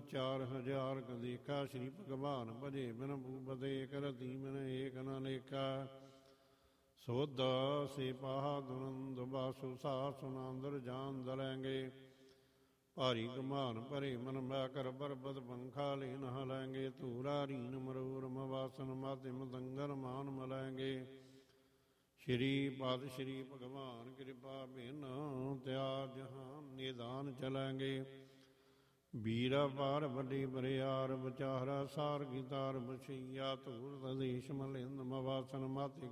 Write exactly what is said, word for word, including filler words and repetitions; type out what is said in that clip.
ਚਾਰ ਹਜ਼ਾਰ ਕਦੇਕਾ। ਸ਼੍ਰੀ ਭਗਵਾਨ ਭਜੇ ਬਿਨ ਭੂਪਤੇ ਕਰਤੀ ਬਿਨ ਏਕ ਨ ਲੇਖਾ। ਸੋਧ ਸੇ ਪਾਹਾ ਦੁਨੰਦ ਬਾਸੁ ਸਾ ਸੁਨਾਂਦਰ ਜਾਨ ਦਲੈਂਗੇ। ਭਾਰੀ ਗਮਾਨ ਭਰੇ ਮਨ ਮੈਂ ਕਰ ਬਰਬਦ ਪੰਖਾ ਲੈ ਨਹ ਲੈਂਗੇ। ਧੂਰਾ ਰੀਨ ਮਰੂਰ ਮਵਾਸਨ ਮਾਧਿਮ ਦੰਗਰ ਮਾਨ ਮਲੈਂਗੇ। ਸ਼੍ਰੀ ਪਦ ਸ਼੍ਰੀ ਭਗਵਾਨ ਕਿਰਪਾ ਬਿਨ ਤਿਆ ਜਹਾਨ ਨਿਦਾਨ ਚਲੈਂਗੇ। ਵੀਰਾ ਪਾਰ ਵੱਡੀ ਬਰਿਆਰ ਵਿਚਾਰਾ ਸਾਰ ਕੀ ਤਾਰ ਬਛਈਆ। ਧੂਰ ਦਦੇਸ਼ ਮਲਿੰਦ ਮਵਾਸਨ ਮਾਤੇ